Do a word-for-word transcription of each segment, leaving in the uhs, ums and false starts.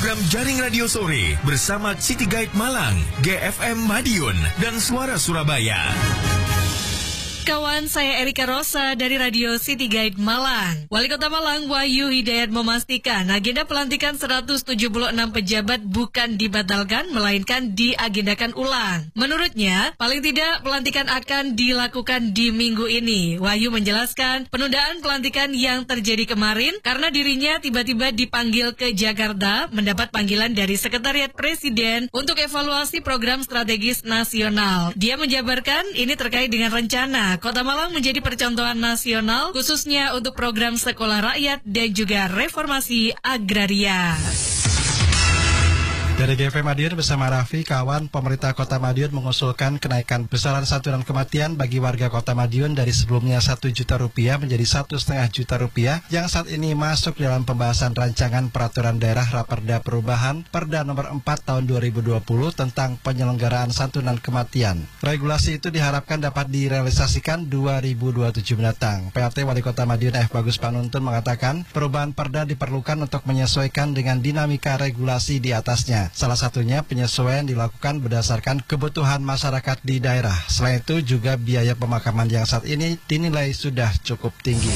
program Jaring Radio Sore bersama City Guide Malang, G F M Madiun, dan Suara Surabaya. Kawan, saya Erika Rosa dari Radio City Guide Malang. Wali Kota Malang, Wahyu Hidayat, memastikan agenda pelantikan seratus tujuh puluh enam pejabat bukan dibatalkan, melainkan diagendakan ulang. Menurutnya, paling tidak pelantikan akan dilakukan di minggu ini. Wahyu menjelaskan penundaan pelantikan yang terjadi kemarin karena dirinya tiba-tiba dipanggil ke Jakarta, mendapat panggilan dari Sekretariat Presiden untuk evaluasi program strategis nasional. Dia menjabarkan ini terkait dengan rencana Kota Malang menjadi percontohan nasional, khususnya untuk program sekolah rakyat dan juga reformasi agraria. Dari G F M Madiun bersama Raffi, kawan, pemerintah Kota Madiun mengusulkan kenaikan besaran santunan kematian bagi warga Kota Madiun dari sebelumnya satu juta rupiah menjadi satu setengah juta rupiah yang saat ini masuk dalam pembahasan rancangan peraturan daerah Raperda Perubahan Perda nomor empat tahun dua ribu dua puluh tentang penyelenggaraan santunan kematian. Regulasi itu diharapkan dapat direalisasikan dua ribu dua puluh tujuh mendatang. P L T Wali Kota Madiun F. Bagus Panuntun mengatakan perubahan perda diperlukan untuk menyesuaikan dengan dinamika regulasi di atasnya. Salah satunya penyesuaian dilakukan berdasarkan kebutuhan masyarakat di daerah. Selain itu juga biaya pemakaman yang saat ini dinilai sudah cukup tinggi.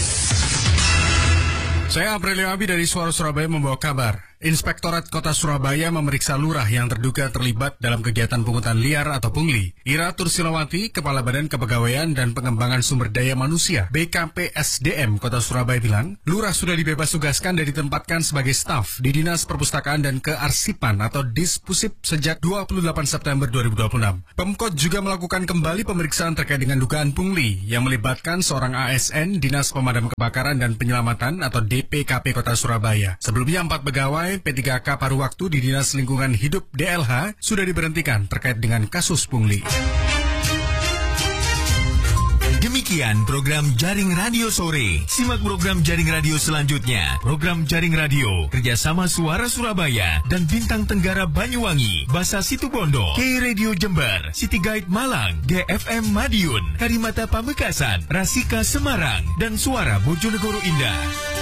Saya Aprilio Abi dari Suara Surabaya membawa kabar. Inspektorat Kota Surabaya memeriksa lurah yang terduga terlibat dalam kegiatan pungutan liar atau pungli. Ira Tursilawati, Kepala Badan Kepegawaian dan Pengembangan Sumber Daya Manusia B K P S D M Kota Surabaya bilang, lurah sudah dibebas tugaskan dan ditempatkan sebagai staf di Dinas Perpustakaan dan Kearsipan atau Dispusip sejak dua puluh delapan September dua ribu dua puluh enam. Pemkot juga melakukan kembali pemeriksaan terkait dengan dugaan pungli yang melibatkan seorang A S N Dinas Pemadam Kebakaran dan Penyelamatan atau D P K P Kota Surabaya. Sebelumnya empat pegawai P tiga K paruh waktu di Dinas Lingkungan Hidup D L H sudah diberhentikan terkait dengan kasus pungli. Demikian program Jaring Radio Sore. Simak program Jaring Radio selanjutnya. Program Jaring Radio kerjasama Suara Surabaya dan Bintang Tenggara Banyuwangi, Basa Situbondo, K Radio Jember, City Guide Malang, G F M Madiun, Karimata Pamekasan, Rasika Semarang, dan Suara Bojonegoro Indah.